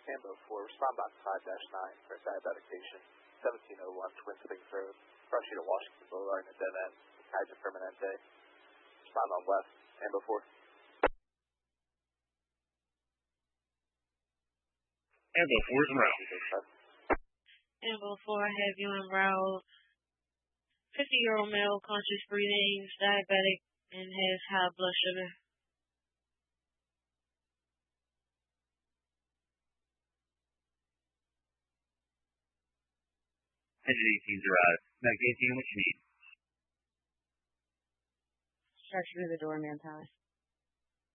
Ambo 4, respond box 5-9 for a diabetic patient, 1701 Twin Springs Road, Rush to Washington Boulevard in a dead end, Kaiser Permanente. Respond on west, Ambo 4. Ambo 4 is en route. Ambo 4, I have you en route. 50-year-old male, conscious breathing, diabetic, and has high blood sugar. 118's arrived. Mac 18, what you need? Start through the door, man, Tyler.